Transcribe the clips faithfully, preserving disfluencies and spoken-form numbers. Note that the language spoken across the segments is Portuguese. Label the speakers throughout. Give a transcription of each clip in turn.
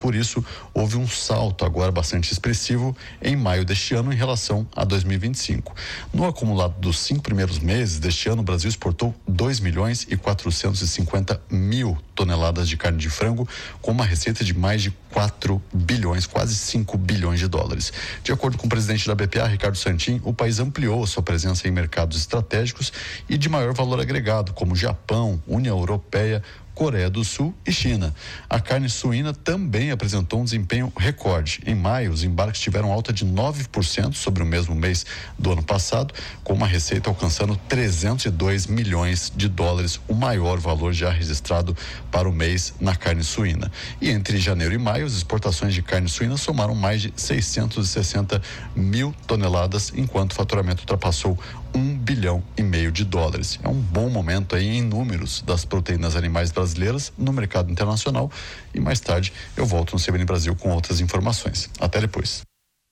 Speaker 1: por isso houve um salto agora bastante expressivo em maio deste ano em relação a dois mil e vinte e cinco. No acumulado dos cinco primeiros meses deste ano, o Brasil exportou dois milhões e quatrocentos e cinquenta mil toneladas de carne de frango, com uma receita de mais de quatro bilhões, quase cinco bilhões de dólares. De acordo com o presidente da B P A, Ricardo Santin, o país ampliou sua presença em mercados estratégicos e de maior valor agregado, como Japão, União Europeia, Coreia do Sul e China. A carne suína também apresentou um desempenho recorde. Em maio, os embarques tiveram alta de nove por cento sobre o mesmo mês do ano passado, com uma receita alcançando trezentos e dois milhões de dólares, o maior valor já registrado para o mês na carne suína. E entre janeiro e maio, as exportações de carne suína somaram mais de seiscentos e sessenta mil toneladas, enquanto o faturamento ultrapassou um bilhão e meio de dólares. É um bom momento aí em números das proteínas animais brasileiras no mercado internacional, e mais tarde eu volto no C B N Brasil com outras informações. Até depois.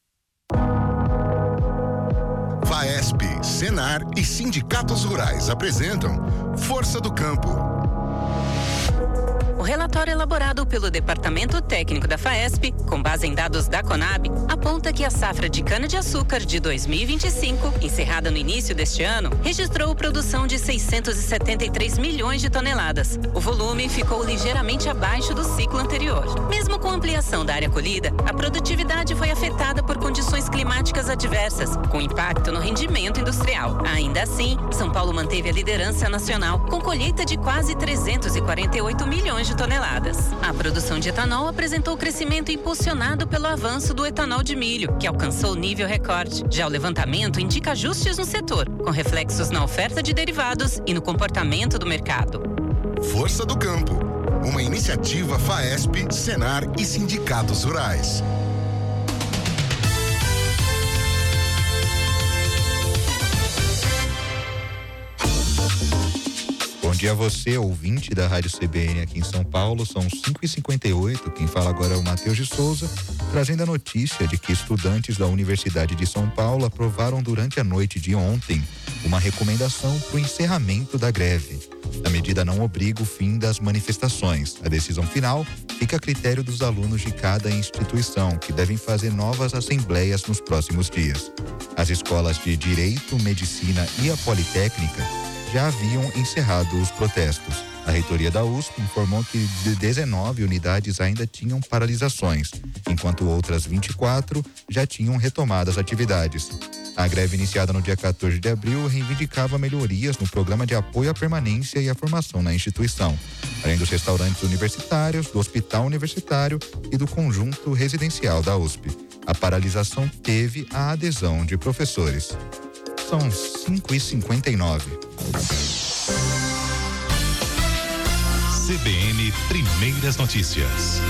Speaker 2: Faesp, Senar e sindicatos rurais apresentam Força do Campo.
Speaker 3: O relatório elaborado pelo Departamento Técnico da Faesp, com base em dados da Conab, aponta que a safra de cana-de-açúcar de dois mil e vinte e cinco, encerrada no início deste ano, registrou produção de seiscentos e setenta e três milhões de toneladas. O volume ficou ligeiramente abaixo do ciclo anterior. Mesmo com a ampliação da área colhida, a produtividade foi afetada por condições climáticas adversas, com impacto no rendimento industrial. Ainda assim, São Paulo manteve a liderança nacional, com colheita de quase trezentos e quarenta e oito milhões de toneladas. A produção de etanol apresentou crescimento impulsionado pelo avanço do etanol de milho, que alcançou nível recorde. Já o levantamento indica ajustes no setor, com reflexos na oferta de derivados e no comportamento do mercado.
Speaker 2: Força do Campo, uma iniciativa Faesp, Senar e sindicatos rurais.
Speaker 4: Bom dia a você, ouvinte da Rádio C B N aqui em São Paulo. São cinco e cinquenta e oito. Quem fala agora é o Matheus de Souza, trazendo a notícia de que estudantes da Universidade de São Paulo aprovaram durante a noite de ontem uma recomendação para o encerramento da greve. A medida não obriga o fim das manifestações. A decisão final fica a critério dos alunos de cada instituição, que devem fazer novas assembleias nos próximos dias. As escolas de Direito, Medicina e a Politécnica já haviam encerrado os protestos. A reitoria da U S P informou que dezenove unidades ainda tinham paralisações, enquanto outras vinte e quatro já tinham retomado as atividades. A greve iniciada no dia quatorze de abril reivindicava melhorias no programa de apoio à permanência e à formação na instituição, além dos restaurantes universitários, do hospital universitário e do conjunto residencial da U S P. A paralisação teve a adesão de professores. São cinco e cinquenta e nove.
Speaker 5: C B N Primeiras Notícias.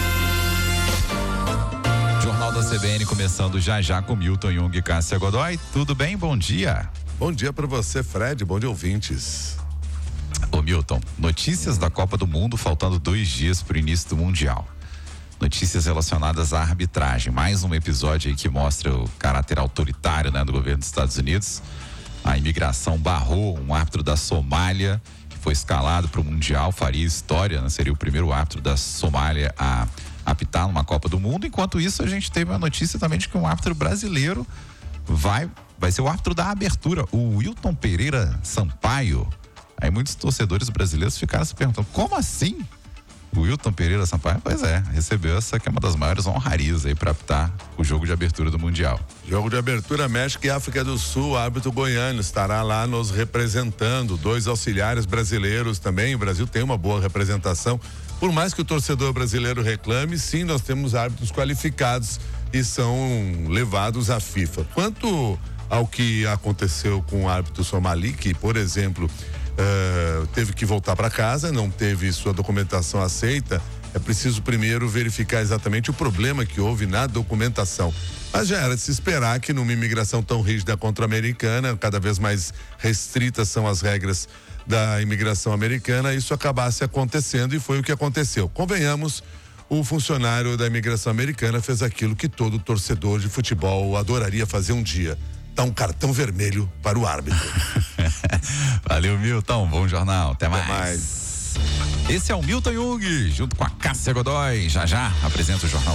Speaker 5: Jornal da C B N começando já já com Milton Jung e Cássia Godoy. Tudo bem? Bom dia.
Speaker 6: Bom dia para você, Fred. Bom dia, ouvintes.
Speaker 5: Ô Milton, notícias da Copa do Mundo faltando dois dias para o início do Mundial. Notícias relacionadas à arbitragem. Mais um episódio aí que mostra o caráter autoritário, né, do governo dos Estados Unidos. A imigração barrou um árbitro da Somália, que foi escalado para o Mundial, faria história, né? Seria o primeiro árbitro da Somália a apitar numa Copa do Mundo. Enquanto isso, a gente teve a notícia também de que um árbitro brasileiro vai, vai ser o árbitro da abertura, o Wilton Pereira Sampaio. Aí muitos torcedores brasileiros ficaram se perguntando, como assim? O Wilton Pereira Sampaio, pois é, recebeu essa que é uma das maiores honrarias aí para apitar o jogo de abertura do Mundial.
Speaker 6: Jogo de abertura, México e África do Sul, o árbitro goiano estará lá nos representando, dois auxiliares brasileiros também. O Brasil tem uma boa representação, por mais que o torcedor brasileiro reclame, sim, nós temos árbitros qualificados e são levados à FIFA. Quanto ao que aconteceu com o árbitro somali, que, por exemplo, Uh, teve que voltar para casa, não teve sua documentação aceita, é preciso primeiro verificar exatamente o problema que houve na documentação. Mas já era de se esperar que numa imigração tão rígida contra a americana, cada vez mais restritas são as regras da imigração americana, isso acabasse acontecendo, e foi o que aconteceu. Convenhamos, o funcionário da imigração americana fez aquilo que todo torcedor de futebol adoraria fazer um dia: dá um cartão vermelho para o árbitro.
Speaker 5: Valeu, Milton. Bom jornal. Até mais.
Speaker 6: Até mais.
Speaker 5: Esse é o Milton Jung, junto com a Cássia Godoy. Já já apresenta o jornal